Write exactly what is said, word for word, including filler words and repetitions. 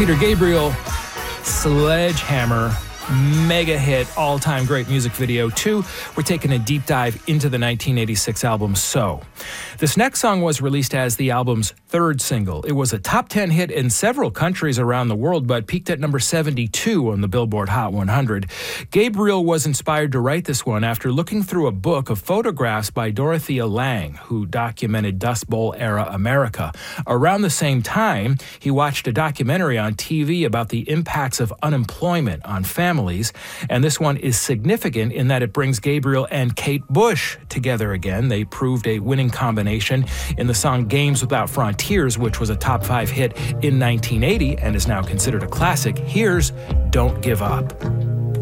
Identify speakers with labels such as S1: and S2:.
S1: Peter Gabriel, Sledgehammer, mega hit, all-time great music video. Two, we're taking a deep dive into the nineteen eighty-six album So. This next song was released as the album's third single. It was a top ten hit in several countries around the world, but peaked at number seventy-two on the Billboard Hot one hundred. Gabriel was inspired to write this one after looking through a book of photographs by Dorothea Lange, who documented Dust Bowl-era America. Around the same time, he watched a documentary on T V about the impacts of unemployment on families. Families, and this one is significant in that it brings Gabriel and Kate Bush together again. They proved a winning combination in the song Games Without Frontiers, which was a top five hit in nineteen eighty and is now considered a classic. Here's Don't Give Up.